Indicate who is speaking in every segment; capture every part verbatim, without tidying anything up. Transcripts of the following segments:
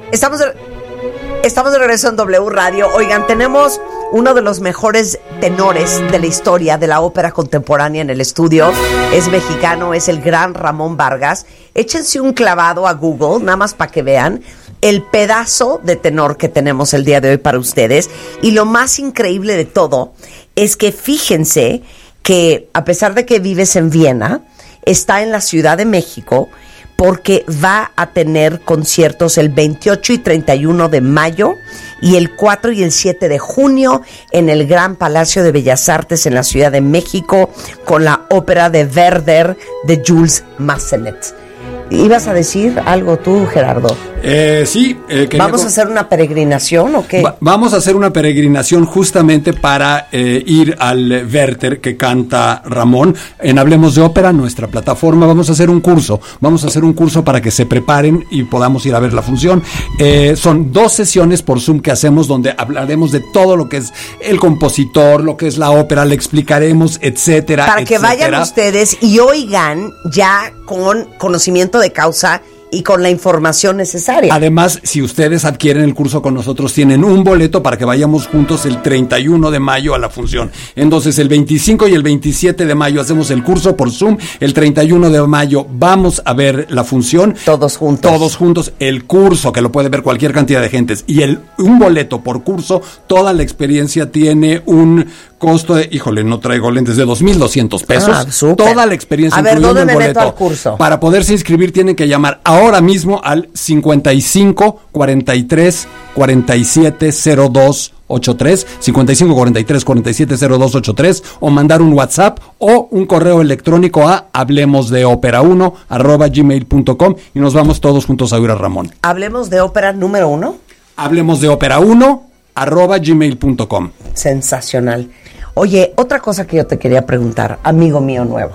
Speaker 1: Estamos de, estamos de regreso en W Radio. Oigan, tenemos uno de los mejores tenores de la historia de la ópera contemporánea en el estudio. Es mexicano, es el gran Ramón Vargas. Échense un clavado a Google, nada más para que vean el pedazo de tenor que tenemos el día de hoy para ustedes. Y lo más increíble de todo es que fíjense que a pesar de que vives en Viena, está en la Ciudad de México, porque va a tener conciertos el veintiocho y treinta y uno de mayo y el cuatro y el siete de junio en el Gran Palacio de Bellas Artes en la Ciudad de México con la ópera de Werther de Jules Massenet. ¿Ibas a decir algo tú, Gerardo?
Speaker 2: Eh, sí. Eh,
Speaker 1: ¿Vamos a hacer una peregrinación o qué?
Speaker 2: Va- vamos a hacer una peregrinación justamente para eh, ir al Werther que canta Ramón. En Hablemos de Ópera, nuestra plataforma, vamos a hacer un curso. Vamos a hacer un curso para que se preparen y podamos ir a ver la función. Eh, son dos sesiones por Zoom que hacemos donde hablaremos de todo lo que es el compositor, lo que es la ópera, le explicaremos, etcétera,
Speaker 1: Para que
Speaker 2: etcétera.
Speaker 1: vayan ustedes y oigan ya con conocimiento de causa y con la información necesaria.
Speaker 2: Además, si ustedes adquieren el curso con nosotros, tienen un boleto para que vayamos juntos el treinta y uno de mayo a la función. Entonces, el veinticinco y el veintisiete de mayo hacemos el curso por Zoom. El treinta y uno de mayo vamos a ver la función.
Speaker 1: Todos juntos.
Speaker 2: Todos juntos. El curso, que lo puede ver cualquier cantidad de gentes. Y el un boleto por curso, toda la experiencia tiene un costo de, híjole, no traigo lentes, de dos mil doscientos pesos.
Speaker 1: Ah, súper.
Speaker 2: Toda la experiencia,
Speaker 1: A ver,
Speaker 2: incluyendo
Speaker 1: ¿dónde
Speaker 2: el
Speaker 1: me meto
Speaker 2: boleto.
Speaker 1: al curso?
Speaker 2: Para poderse inscribir tienen que llamar ahora mismo al cincuenta y cinco, cuarenta y tres, cuarenta y siete, cero dos ochenta y tres, cincuenta y cinco, cuarenta y tres, cuarenta y siete, cero dos ochenta y tres, o mandar un WhatsApp o un correo electrónico a hablemosdeopera1 arroba gmail punto com y nos vamos todos juntos a oír a Ramón.
Speaker 1: Hablemos de ópera número uno.
Speaker 2: Hablemosdeopera1 arroba gmail punto com.
Speaker 1: Sensacional. Oye, otra cosa que yo te quería preguntar, amigo mío nuevo.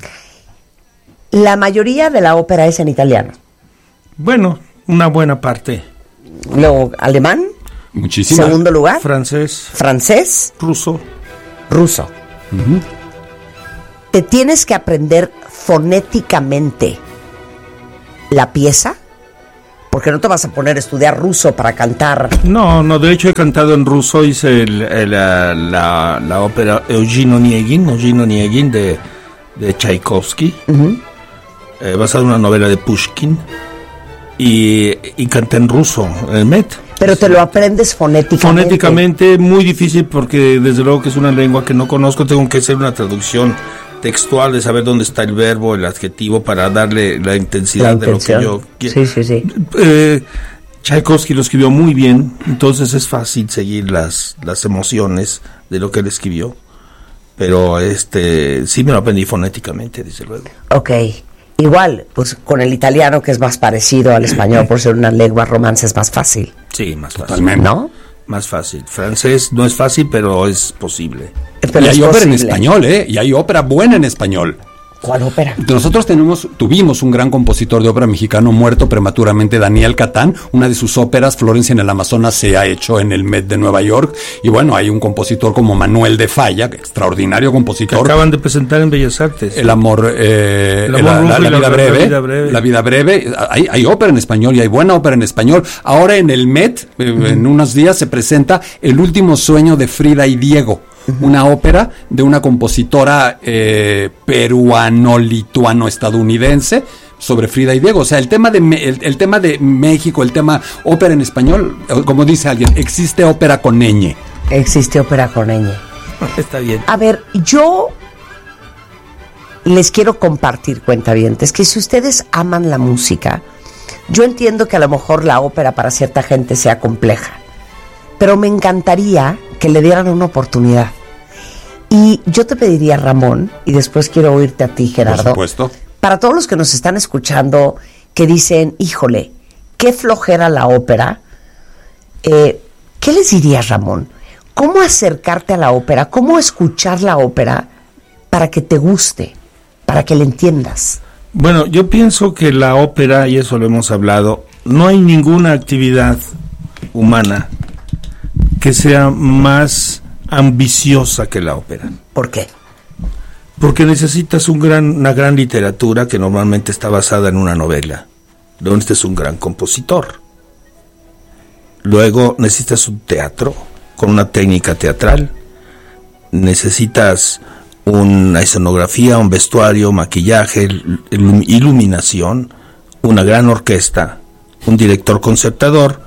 Speaker 1: La mayoría de la ópera es en italiano.
Speaker 3: Bueno, una buena parte.
Speaker 1: Luego, alemán.
Speaker 2: Muchísimas.
Speaker 1: Segundo lugar.
Speaker 3: Francés,
Speaker 1: Francés.
Speaker 3: ruso.
Speaker 1: Ruso. Uh-huh. Te tienes que aprender fonéticamente la pieza, porque no te vas a poner a estudiar ruso para cantar.
Speaker 3: No, no, de hecho he cantado en ruso, hice el, el, la, la, la ópera Eugene Onegin, Eugene Onegin de, de Tchaikovsky, uh-huh. eh, basada en una novela de Pushkin, y, y canté en ruso, en el Met.
Speaker 1: Pero te lo aprendes fonéticamente.
Speaker 3: Fonéticamente muy difícil porque desde luego que es una lengua que no conozco, tengo que hacer una traducción textual de saber dónde está el verbo, el adjetivo para darle la intensidad
Speaker 1: la
Speaker 3: de lo que yo quiero.
Speaker 1: Sí, sí, sí.
Speaker 3: Eh, Tchaikovsky lo escribió muy bien, entonces es fácil seguir las, las emociones de lo que él escribió, pero este sí me lo aprendí fonéticamente, desde luego.
Speaker 1: Ok. Igual, pues con el italiano, que es más parecido al español por ser una lengua romance, es más fácil.
Speaker 3: Sí, más fácil.
Speaker 2: Totalmente.
Speaker 1: ¿No?
Speaker 3: Más fácil. Francés no es fácil, pero es posible.
Speaker 1: Pero
Speaker 2: y
Speaker 1: es
Speaker 2: hay ópera en
Speaker 1: posible.
Speaker 2: español, ¿eh? Y hay ópera buena en español.
Speaker 1: ¿Cuál ópera?
Speaker 2: Nosotros tenemos, tuvimos un gran compositor de ópera mexicano muerto prematuramente, Daniel Catán. Una de sus óperas, Florencia en el Amazonas, se ha hecho en el Met de Nueva York. Y bueno, hay un compositor como Manuel de Falla, extraordinario
Speaker 3: Que
Speaker 2: compositor.
Speaker 3: acaban de presentar en Bellas Artes.
Speaker 2: El amor, eh,
Speaker 3: El amor
Speaker 2: la,
Speaker 3: ruso
Speaker 2: la- la
Speaker 3: y la-
Speaker 2: vida
Speaker 3: la
Speaker 2: breve,
Speaker 3: vida breve.
Speaker 2: la vida breve. Hay, hay ópera en español y hay buena ópera en español. Ahora en el Met, eh, en unos días se presenta El último sueño de Frida y Diego. Una ópera de una compositora eh, peruano-lituano-estadounidense sobre Frida y Diego. O sea, el tema de Me- el, el tema de México, el tema ópera en español, eh, como dice alguien, existe ópera con ñ.
Speaker 1: Existe ópera con ñ.
Speaker 3: Está bien.
Speaker 1: A ver, yo les quiero compartir, cuentavientes, que si ustedes aman la música, yo entiendo que a lo mejor la ópera para cierta gente sea compleja, pero me encantaría que le dieran una oportunidad. Y yo te pediría, Ramón, y después quiero oírte a ti, Gerardo.
Speaker 2: Por supuesto.
Speaker 1: Para todos los que nos están escuchando, que dicen, híjole, qué flojera la ópera, eh, ¿qué les dirías, Ramón? ¿Cómo acercarte a la ópera? ¿Cómo escuchar la ópera para que te guste, para que la entiendas?
Speaker 3: Bueno, yo pienso que la ópera, y eso lo hemos hablado, no hay ninguna actividad humana que sea más ambiciosa que la ópera.
Speaker 1: ¿Por qué?
Speaker 3: Porque necesitas un gran, una gran literatura que normalmente está basada en una novela, donde este es un gran compositor. luego necesitas un teatro con una técnica teatral, necesitas una escenografía, un vestuario, maquillaje, iluminación, una gran orquesta, un director concertador,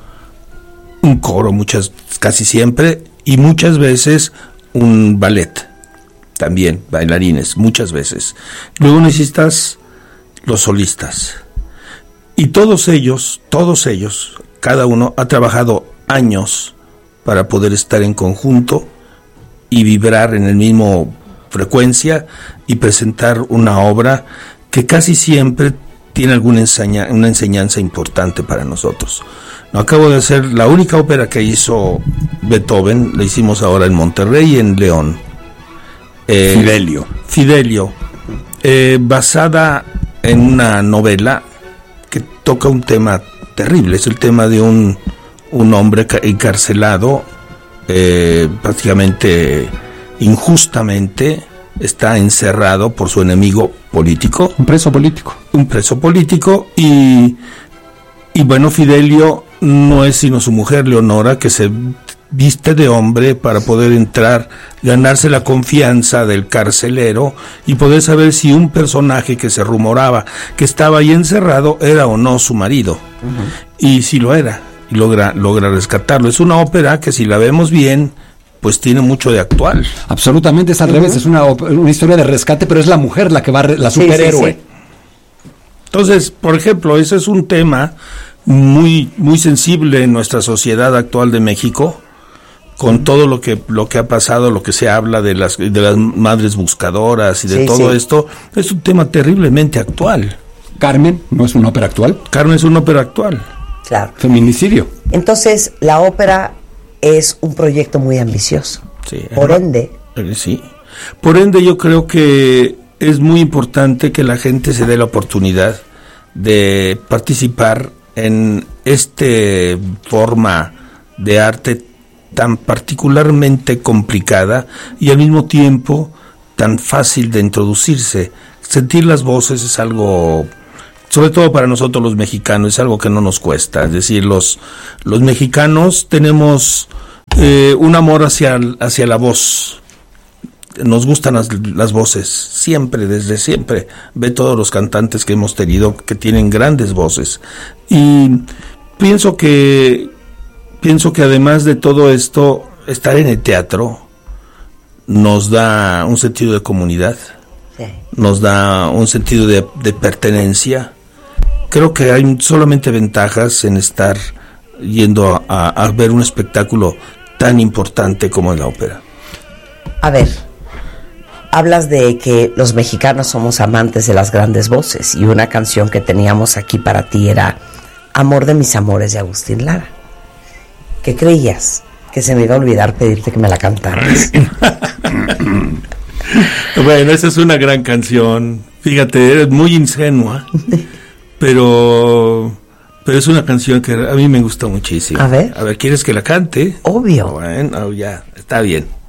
Speaker 3: un coro muchas, casi siempre, y muchas veces un ballet, también bailarines, muchas veces. Luego necesitas los solistas, y todos ellos, todos ellos, cada uno ha trabajado años para poder estar en conjunto y vibrar en el mismo frecuencia y presentar una obra que casi siempre tiene alguna enseña, una enseñanza importante para nosotros. No, acabo de hacer la única ópera que hizo Beethoven, la hicimos ahora en Monterrey y en León. Eh,
Speaker 2: Fidelio.
Speaker 3: Fidelio, eh, basada en una novela que toca un tema terrible, es el tema de un, un hombre encarcelado, eh, prácticamente injustamente, está encerrado por su enemigo político.
Speaker 2: Un preso político.
Speaker 3: Un preso político y, y bueno, Fidelio no es sino su mujer, Leonora, que se viste de hombre para poder entrar, ganarse la confianza del carcelero y poder saber si un personaje que se rumoraba que estaba ahí encerrado era o no su marido. Uh-huh. Y si lo era, y logra, logra rescatarlo. Es una ópera que si la vemos bien, pues tiene mucho de actual.
Speaker 2: Absolutamente, es al uh-huh. revés, es una, una historia de rescate, pero es la mujer la que va, la superhéroe. Sí, sí, sí.
Speaker 3: Entonces, por ejemplo, ese es un tema muy, muy sensible en nuestra sociedad actual de México, con todo lo que lo que ha pasado, lo que se habla de las de las madres buscadoras y de sí, todo sí. esto, es un tema terriblemente actual.
Speaker 2: Carmen no es una ópera actual.
Speaker 3: Carmen es una ópera actual.
Speaker 1: Claro.
Speaker 2: Feminicidio.
Speaker 1: Entonces, la ópera es un proyecto muy ambicioso.
Speaker 3: Sí.
Speaker 1: Por ende.
Speaker 3: Sí. Por ende, yo creo que es muy importante que la gente se dé la oportunidad de participar en esta forma de arte tan particularmente complicada y al mismo tiempo tan fácil de introducirse. Sentir las voces es algo, sobre todo para nosotros los mexicanos, es algo que no nos cuesta. Es decir, los, los mexicanos tenemos eh, un amor hacia, hacia la voz. Nos gustan las, las voces, siempre, desde siempre. Ve todos los cantantes que hemos tenido que tienen grandes voces. Y pienso que Pienso que además de todo esto, estar en el teatro nos da un sentido de comunidad, sí. nos da un sentido de, de pertenencia. Creo que hay solamente ventajas en estar yendo a, a ver un espectáculo tan importante como es la ópera.
Speaker 1: A ver, hablas de que los mexicanos somos amantes de las grandes voces y una canción que teníamos aquí para ti era Amor de mis amores de Agustín Lara. ¿Qué creías? Que se me iba a olvidar pedirte que me la cantaras.
Speaker 3: Bueno, esa es una gran canción. Fíjate, eres muy ingenua, pero pero es una canción que a mí me gusta muchísimo.
Speaker 1: A ver.
Speaker 3: A ver, ¿quieres que la cante?
Speaker 1: Obvio.
Speaker 3: Bueno, ya, está bien.